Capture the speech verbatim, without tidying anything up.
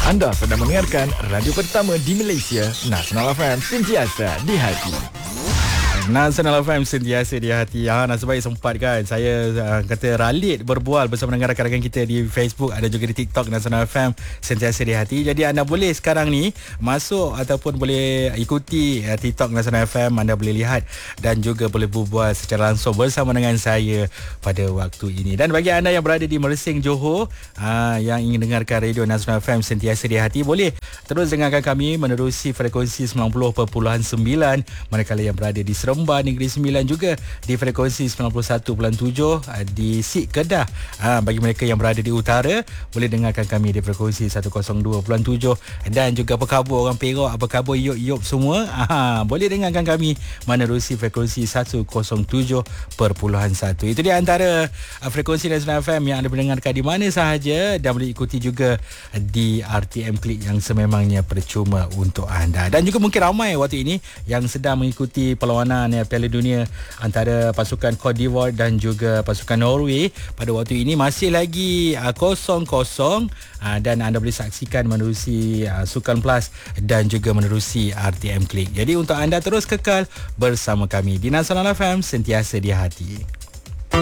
Anda sedang mendengarkan radio pertama di Malaysia, Nasional F M, sentiasa di hati. Nasional F M, sentiasa di hati. Ha, nasib baik sempat kan saya uh, kata ralit berbual bersama dengan rakan-rakan kita di Facebook, ada juga di TikTok Nasional F M, sentiasa di hati. Jadi anda boleh sekarang ni masuk ataupun boleh ikuti uh, TikTok Nasional F M. Anda boleh lihat dan juga boleh berbual secara langsung bersama dengan saya pada waktu ini. Dan bagi anda yang berada di Mersing, Johor, uh, yang ingin dengarkan radio Nasional F M sentiasa di hati, boleh terus dengarkan kami menerusi frekuensi sembilan puluh perpuluhan sembilan. Manakala yang berada di Seremban Negeri Sembilan juga di frekuensi sembilan puluh satu perpuluhan tujuh di Sik Kedah. Ha, bagi mereka yang berada di utara boleh dengarkan kami di frekuensi seratus dua perpuluhan tujuh. Dan juga apa khabar orang Perak, apa khabar Yop-Yop semua, ha, boleh dengarkan kami menerusi frekuensi seratus tujuh perpuluhan satu. Itu dia antara frekuensi Nasional F M yang anda boleh dengarkan di mana sahaja, dan boleh ikuti juga di R T M Klik yang sememangnya percuma untuk anda. Dan juga mungkin ramai waktu ini yang sedang mengikuti perlawanan ya, Piala Dunia antara pasukan Cote d'Ivoire dan juga pasukan Norway. Pada waktu ini masih lagi uh, kosong kosong, uh, dan anda boleh saksikan menerusi uh, Sukan Plus dan juga menerusi R T M Klik. Jadi untuk anda terus kekal bersama kami di Nasional F M, sentiasa di hati.